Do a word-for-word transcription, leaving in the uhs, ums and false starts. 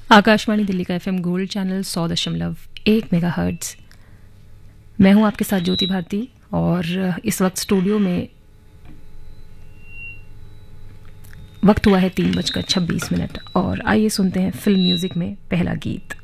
आकाशवाणी दिल्ली का FM gold channel सौ दशमलव एक मेगा हर्ट्ज। मैं हूं आपके साथ ज्योति भारती और इस वक्त स्टूडियो में वक्त हुआ है तीन बजकर छब्बीस मिनट और आइए सुनते हैं फिल्म म्यूजिक में पहला गीत।